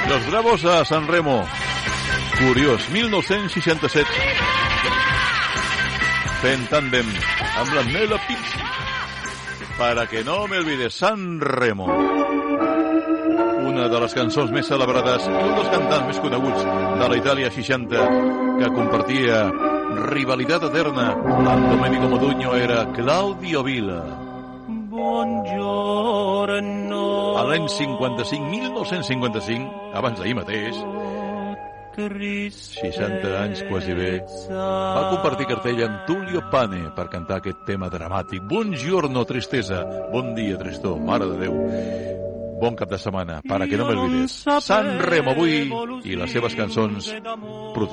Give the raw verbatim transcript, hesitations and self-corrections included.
Los Bravos a San Remo. Curiós, mil nou-cents seixanta-set. Fent tàndem amb la Nela Pizzi. Para que no me olvides, San Remo. Una de les cançons més celebrades, un dels cantants més coneguts de la Itàlia seixanta, que compartia rivalitat eterna amb Domenico Modugno, era Claudio Vila. A l'any cinquanta-cinc, mil nou-cents cinquanta-cinc, abans d'ahir mateix, seixanta anys quasi bé, va compartir cartell amb Tullio Pane per cantar aquest tema dramàtic. Buongiorno, tristesa. Bon dia, tristor. Mare de Déu. Bon cap de setmana. Para que no me olvides. San Remo avui i les seves cançons protagonistes.